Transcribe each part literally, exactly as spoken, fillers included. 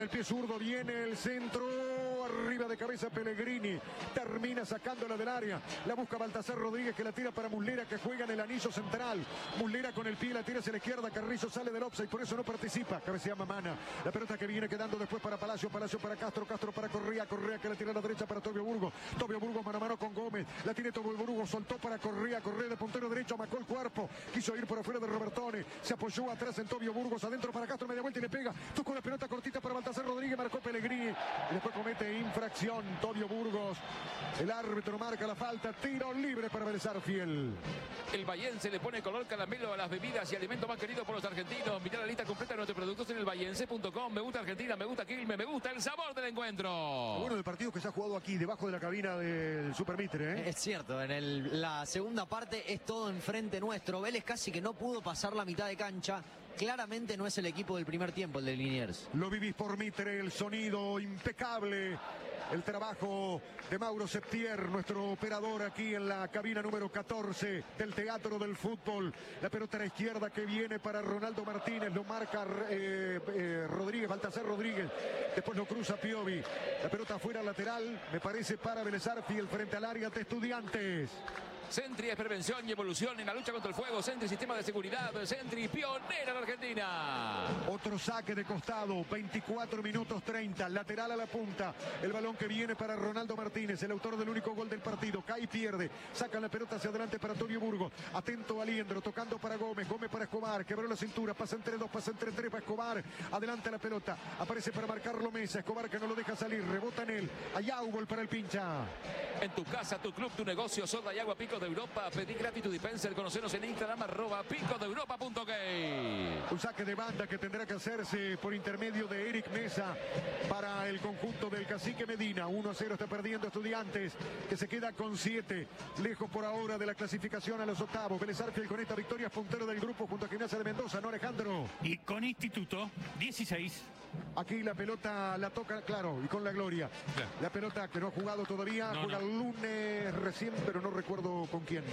El pie zurdo, viene el centro, arriba de cabeza Pellegrini, termina sacándola del área, la busca Baltasar Rodríguez que la tira para Muslera que juega en el anillo central, Muslera con el pie la tira hacia la izquierda, Carrizo sale del offside, por eso no participa, cabecea Mamana, la pelota que viene quedando después para Palacio, Palacio para Castro, Castro para Correa, Correa que la tira a la derecha para Tobio Burgos, Tobio Burgos mano a mano con Gómez, la tiene Tobio Burgos, soltó para Correa, Correa de puntero derecho, amacó el cuerpo, quiso ir por afuera de Robertone, se apoyó atrás en Tobio Burgos, adentro para Castro, media vuelta y le pega, tocó la pelota cortita para Baltasar Rodríguez, marcó Pellegrini y después comete infracción Tobio Burgos. El árbitro marca la falta, tiro libre para Vélez Arfiel. El Bahiense le pone color caramelo a las bebidas y alimentos más queridos por los argentinos. Mirá la lista completa de nuestros productos en el bahiense punto com. Me gusta Argentina, me gusta Quilmes, me gusta el sabor del encuentro. Bueno, del partido que se ha jugado aquí, debajo de la cabina del Super Mitre, ¿eh? Es cierto, en el, la segunda parte es todo enfrente nuestro. Vélez casi que no pudo pasar la mitad de cancha. Claramente no es el equipo del primer tiempo, el de Liniers. Lo vivís por Mitre, el sonido impecable, el trabajo de Mauro Septier, nuestro operador aquí en la cabina número catorce del Teatro del Fútbol. La pelota a la izquierda que viene para Ronaldo Martínez, lo marca eh, eh, Rodríguez, Baltasar Rodríguez, después lo cruza Piovi. La pelota afuera lateral, me parece para Vélez Arfiel frente al área de Estudiantes. Sentry es prevención y evolución en la lucha contra el fuego. Sentry, sistema de seguridad. Sentry, pionera en Argentina. Otro saque de costado, veinticuatro minutos treinta, lateral a la punta. El balón que viene para Ronaldo Martínez, el autor del único gol del partido. Cae y pierde, sacan la pelota hacia adelante para Tobio Burgos. Atento a Liendro, tocando para Gómez, Gómez para Escobar, quebró la cintura, pasa entre dos, pasa entre tres para Escobar. Adelante la pelota, aparece para marcarlo Mesa. Escobar que no lo deja salir, rebota en él. Ayaubol para el pincha. En tu casa, tu club, tu negocio, soda y agua Pico de Europa. Pedí gratis tu dispenser. Conocenos en Instagram, arroba pico de europa punto gay. Un saque de banda que tendrá que hacerse por intermedio de Eric Mesa para el conjunto del Cacique Medina. uno a cero está perdiendo Estudiantes, que se queda con siete. Lejos por ahora de la clasificación a los octavos. Vélez Arfiel con esta victoria es puntero del grupo junto a Gimnasia de Mendoza, ¿no, Alejandro? Y con Instituto, dieciséis. Aquí la pelota la toca, claro, y con la gloria. Claro. La pelota que no ha jugado todavía, No, juega no. el lunes recién, pero no recuerdo con quién.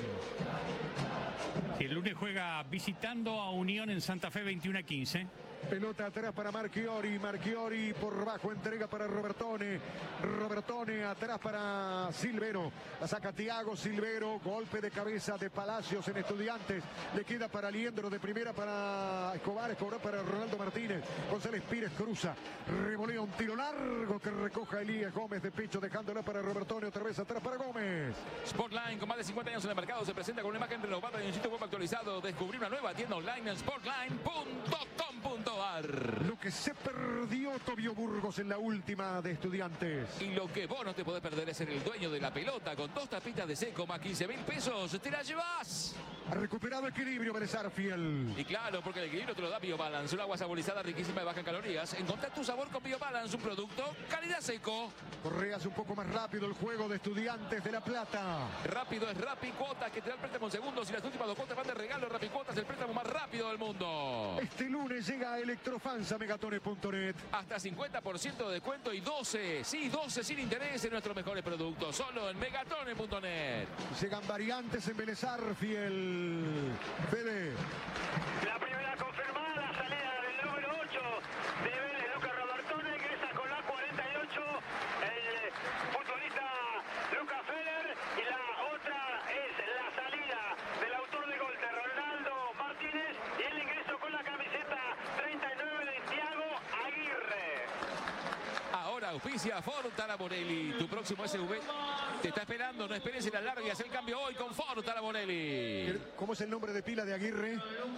El lunes juega visitando a Unión en Santa Fe veintiuno a quince. Pelota atrás para Marchiori, Marchiori por bajo, entrega para Robertone, Robertone atrás para Silvero, la saca Thiago Silvero, golpe de cabeza de Palacios en Estudiantes, le queda para Liendro, de primera para Escobar, Escobar para Ronaldo Martínez, González Pires cruza, revolea un tiro largo que recoja Elías Gómez de pecho, dejándola para Robertone, otra vez atrás para Gómez. Sportline, con más de cincuenta años en el mercado, se presenta con una imagen renovada y un sitio web actualizado. Descubrí una nueva tienda online en sportline punto com punto ar. Lo que se perdió Tobio Burgos en la última de Estudiantes. Y lo que vos no te podés perder es ser el dueño de la pelota. Con dos tapitas de seco más quince mil pesos, te la llevas. Ha recuperado equilibrio Vélez Arfiel. Y claro, porque el equilibrio te lo da BioBalance, un agua saborizada riquísima y baja en calorías. Encontrá tu sabor con BioBalance, un producto calidad seco. Correa hace un poco más rápido el juego de Estudiantes de La Plata. Rápido es Rappi Cuotas, que te da el préstamo en segundos y las últimas dos cuotas van de regalo. Rappi Cuotas, el préstamo más rápido del mundo. Este lunes llega a Electrofans a megatone punto net. Hasta cincuenta por ciento de descuento y doce, sí, doce sin interés en nuestros mejores productos. Solo en megatone punto net. Llegan variantes en Vélez Arfiel. Fede. La primera confirmada, la salida del número ocho de Vélez, Lucas Robertone, ingresa con la cuarenta y ocho el futbolista Lucas Feller, y la otra es la salida del autor del gol de Ronaldo Martínez y el ingreso con la camiseta treinta y nueve de Thiago Aguirre. Ahora auspicia Ford Taraborelli. Tu próximo S U V te está esperando. No esperes en la larga y haz el cambio hoy con Ford Taraborelli. ¿Cómo es el nombre de pila de Aguirre?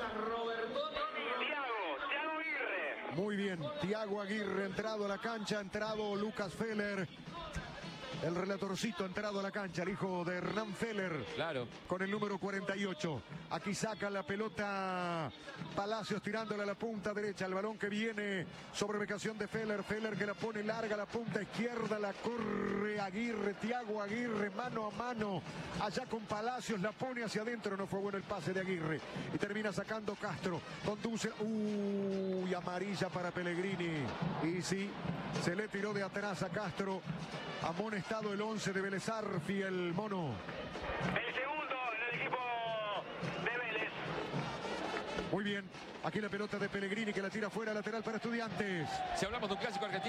Thiago, Thiago Aguirre. Muy bien, Thiago Aguirre entrado a la cancha, ha entrado Lucas Feller. El relatorcito ha entrado a la cancha, el hijo de Hernán Feller. Claro. Con el número cuarenta y ocho. Aquí saca la pelota Palacios tirándola a la punta derecha. El balón que viene sobre ubicación de Feller. Feller que la pone larga a la punta izquierda. La corre Aguirre, Thiago Aguirre, mano a mano. Allá con Palacios, la pone hacia adentro. No fue bueno el pase de Aguirre. Y termina sacando Castro. Conduce. Uy, amarilla para Pellegrini. Y sí, se le tiró de atrás a Castro. Amonestado el once de Vélez Arfiel, Mono. El segundo en el equipo de Vélez. Muy bien. Aquí la pelota de Pellegrini que la tira fuera, lateral para Estudiantes. Si hablamos de un clásico argentino